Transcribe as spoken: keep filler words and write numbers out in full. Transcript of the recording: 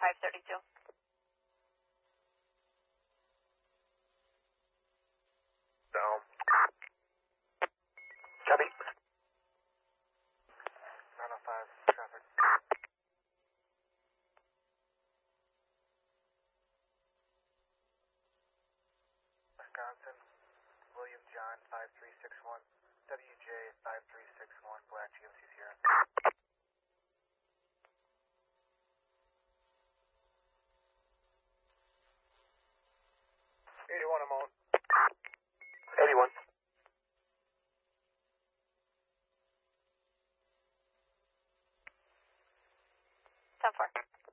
five thirty-two. Down. Copy. nine oh five, traffic. Wisconsin, William John five three six one, W J five three six one, Black G M C Sierra. eighty-one, I'm on. eighty-one. ten four.